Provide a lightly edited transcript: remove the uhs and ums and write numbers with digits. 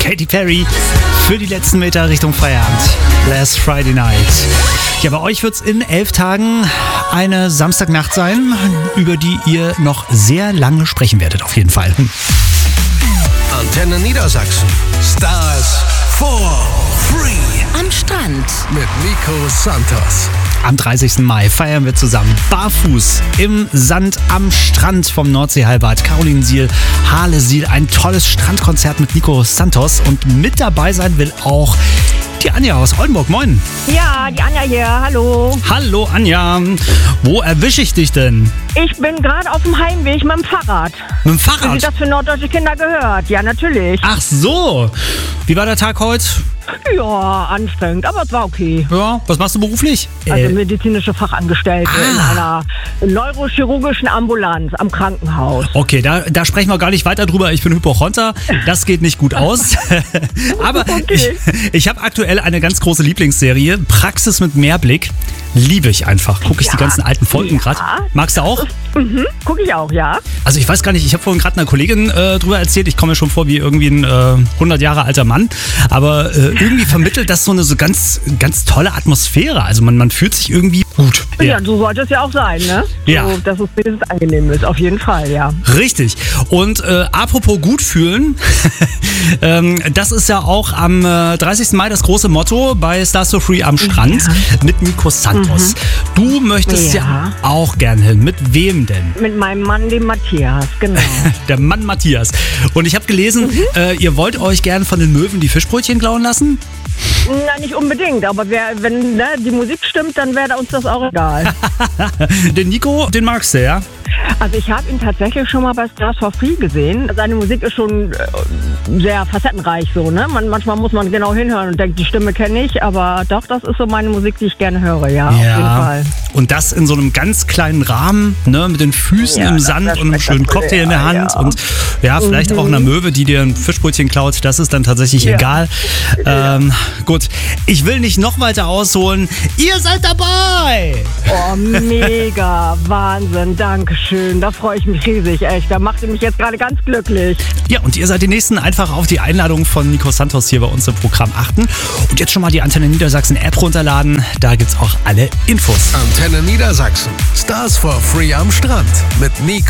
Katy Perry für die letzten Meter Richtung Feierabend. Last Friday Night. Ja, bei euch wird es in 11 Tagen eine Samstagnacht sein, über die ihr noch sehr lange sprechen werdet, auf jeden Fall. Antenne Niedersachsen. Stars for free. Am Strand. Mit Nico Santos. Am 30. Mai feiern wir zusammen barfuß im Sand am Strand vom Nordseehalbad. Caroline Siel, Harle Siel, ein tolles Strandkonzert mit Nico Santos. Und mit dabei sein will auch die Anja aus Oldenburg. Moin. Ja, die Anja hier. Hallo. Hallo Anja. Wo erwische ich dich denn? Ich bin gerade auf dem Heimweg mit dem Fahrrad. Mit dem Wie Fahrrad? das für norddeutsche Kinder gehört. Ja, natürlich. Ach so. Wie war der Tag heute? Ja, anstrengend, aber es war okay. Ja, was machst du beruflich? Also medizinische Fachangestellte in einer neurochirurgischen Ambulanz am Krankenhaus. Okay, da sprechen wir gar nicht weiter drüber. Ich bin Hypochonder. Das geht nicht gut aus. Aber Okay. ich habe aktuell eine ganz große Lieblingsserie. Praxis mit Mehrblick. Liebe ich einfach. Gucke ich die ganzen alten Folgen gerade. Magst du auch? Gucke ich auch, ja. Also ich weiß gar nicht, ich habe vorhin gerade einer Kollegin drüber erzählt. Ich komme mir schon vor wie irgendwie ein 100 Jahre alter Mann. Aber irgendwie vermittelt das so eine so ganz, ganz tolle Atmosphäre. Also man fühlt sich irgendwie gut. Ja, so sollte es ja auch sein, ne? Ja. So, dass es wenigstens angenehm ist, auf jeden Fall, ja. Richtig. Und apropos gut fühlen, das ist ja auch am 30. Mai das große Motto bei Stars for Free am Strand mit Nico Santos. Du möchtest ja auch gern hin. Mit wem denn? Mit meinem Mann, dem Matthias, genau. Der Mann Matthias. Und ich habe gelesen, ihr wollt euch gern von den Möwen die Fischbrötchen klauen lassen? Na, nicht unbedingt, aber wenn die Musik stimmt, dann wäre uns das auch egal. Den Nico, den magst du, ja? Also ich habe ihn tatsächlich schon mal bei Stars for Free gesehen. Seine Musik ist schon sehr facettenreich so, ne? Manchmal muss man genau hinhören und denkt, die Stimme kenne ich, aber doch, das ist so meine Musik, die ich gerne höre, ja, auf jeden Fall. Und das in so einem ganz kleinen Rahmen, ne? Mit den Füßen im Sand und einem schönen Cocktail in der Hand und vielleicht auch einer Möwe, die dir ein Fischbrötchen klaut, das ist dann tatsächlich egal. Gut, ich will nicht noch weiter ausholen. Ihr seid dabei! Oh, mega, Wahnsinn, Dankeschön. Da freue ich mich riesig, echt. Da macht ihr mich jetzt gerade ganz glücklich. Ja, und ihr seid die Nächsten. Einfach auf die Einladung von Nico Santos hier bei uns im Programm achten. Und jetzt schon mal die Antenne Niedersachsen App runterladen. Da gibt's auch alle Infos. Antenne Niedersachsen. Stars for free am Strand. Mit Nico